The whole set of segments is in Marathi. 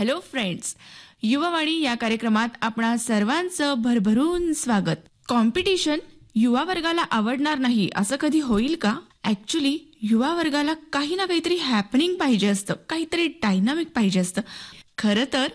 हॅलो फ्रेंड्स, युवावाणी या कार्यक्रमात आपणा सर्वांचं भरभरून स्वागत. कॉम्पिटिशन युवा वर्गाला आवडणार नाही असं कधी होईल का? ऍक्च्युली युवा वर्गाला काही ना काहीतरी हॅपनिंग पाहिजे असतं, काहीतरी डायनामिक पाहिजे असतं. खरं तर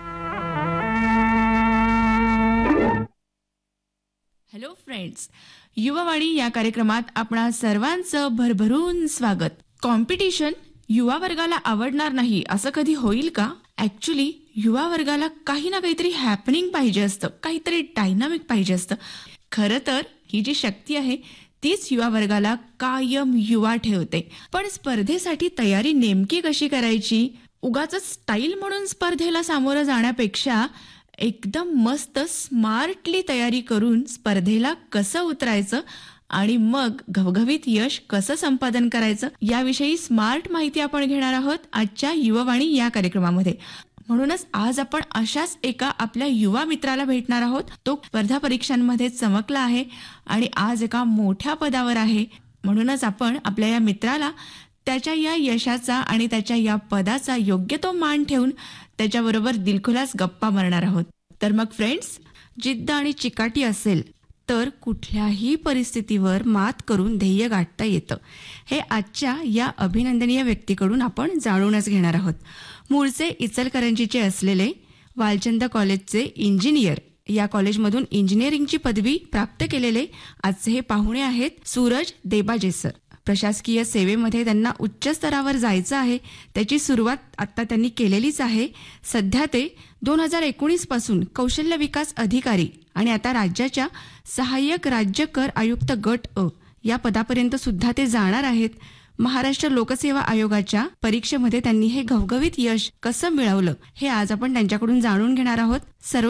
हॅलो फ्रेंड्स, युवावाणी या कार्यक्रमात आपणा सर्वांचं भरभरून स्वागत. कॉम्पिटिशन युवा वर्गाला आवडणार नाही असं कधी होईल का? ऍक्च्युली युवा वर्गाला काही ना काहीतरी हॅपनिंग पाहिजे असतं, काहीतरी डायनामिक पाहिजे असतं. खरं तर ही जी शक्ती आहे तीच युवा वर्गाला कायम युवा ठेवते. पण स्पर्धेसाठी तयारी नेमकी कशी करायची? उगाच स्टाईल म्हणून स्पर्धेला सामोरं जाण्यापेक्षा एकदम मस्त स्मार्टली तयारी करून स्पर्धेला कसं उतरायचं आणि मग घवघवीत यश कसं संपादन करायचं याविषयी स्मार्ट माहिती आपण घेणार आहोत आजच्या युवावाणी या कार्यक्रमामध्ये. म्हणूनच आज आपण अशाच एका आपल्या युवा मित्राला भेटणार आहोत. तो स्पर्धा परीक्षांमध्ये चमकला आहे आणि आज एका मोठ्या पदावर आहे. म्हणूनच आपण आपल्या या मित्राला त्याच्या या यशाचा आणि त्याच्या या पदाचा योग्य तो मान ठेवून त्याच्याबरोबर दिलखुलास गप्पा मारणार आहोत. तर मग फ्रेंड्स, जिद्द आणि चिकाटी असेल तर कुठल्याही परिस्थितीवर मात करून ध्येय गाठता येतं, हे आजच्या या अभिनंदनीय व्यक्तीकडून आपण जाणूनच घेणार आहोत. मूळचे इचलकरंजीचे असलेले वालचंद कॉलेजचे इंजिनियर, या कॉलेजमधून इंजिनिअरिंगची पदवी प्राप्त केलेले आजचे हे पाहुणे आहेत सूरज देबाजे सर. प्रशासकीय सेवेमध्ये त्यांना उच्च स्तरावर जायचं आहे. त्याची सुरुवात आता त्यांनी केलेलीच आहे. सध्या ते 2019 पासून कौशल्य विकास अधिकारी आणि आता राज्याच्या सहाय्यक राज्य कर आयुक्त गट अ या पदापर्यंत सुद्धा ते जाणार आहेत. महाराष्ट्र लोकसेवा आयोगाच्या परीक्षेमध्ये त्यांनी हे घवघवीत यश कसं मिळवलं हे आज आपण त्यांच्याकडून जाणून घेणार आहोत. सर्व